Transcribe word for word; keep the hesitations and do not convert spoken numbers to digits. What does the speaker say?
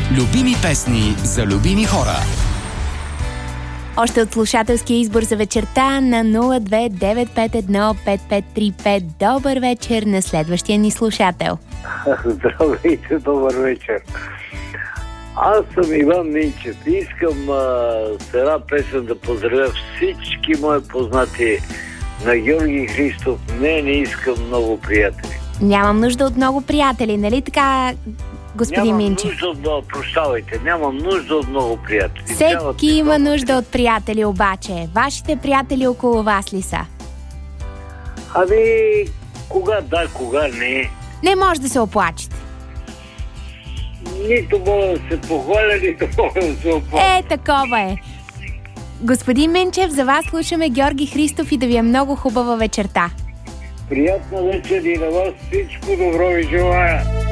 Любими песни за любими хора. Още от слушателския избор за вечерта на нула две девет пет едно пет пет три пет. Добър вечер на следващия ни слушател. Здравейте, добър вечер. Аз съм Иван Минчев. Искам а, с една песен да поздравя всички мои познати на Георги Христов. Не, не искам много приятели. Нямам нужда от много приятели, нали така, господин нямам Минчев? Нямам нужда от много, прощавайте, нямам нужда от много приятели. Всеки има нужда от приятели обаче. Вашите приятели около вас ли са? Ами, кога да, кога не. Не може да се оплачете. Нито мога да се похваля, нито мога да се оплача. Е, такова е. Господин Минчев, за вас слушаме Георги Христов и да ви е много хубава вечерта. Приятна вечер и на вас, всичко добро ви желая.